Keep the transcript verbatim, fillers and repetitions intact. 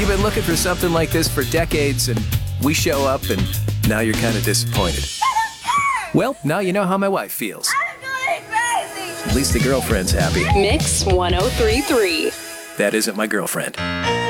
you've been looking for something like this for decades, and we show up, and now you're kind of disappointed. Well, now you know how my wife feels. I'm going crazy. At least the girlfriend's happy. Mix one oh three point three. That isn't my girlfriend.